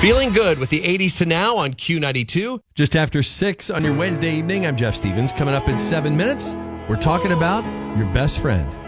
Feeling good with the 80s to now on Q92. Just after 6 on your Wednesday evening, I'm Jeff Stevens. Coming up in 7 minutes, we're talking about your best friend.